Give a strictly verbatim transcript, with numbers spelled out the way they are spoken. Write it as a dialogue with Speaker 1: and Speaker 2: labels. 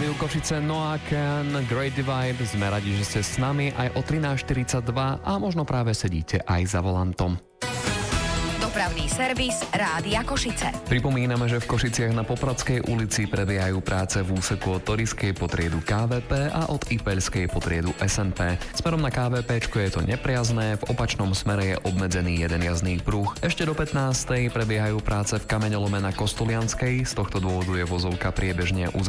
Speaker 1: Rádiu Košice, Noah Kahan, Great Divide. Sme radi, že ste s nami aj o trinásť štyridsaťdva a možno práve sedíte aj za volantom.
Speaker 2: Dopravný servis Rádia Košice.
Speaker 1: Pripomíname, že v Košiciach na Popradskej ulici prebiehajú práce v úseku od Toriskej po triedu ká vé pé a od Ipeľskej po triedu es en pé. Smerom na ká vé péčko je to nepriazné, v opačnom smere je obmedzený jeden jazdný pruh. Ešte do pätnástej prebiehajú práce v kameňolome na Kostolianskej, z tohto dôvodu je vozovka priebežne uzavretá.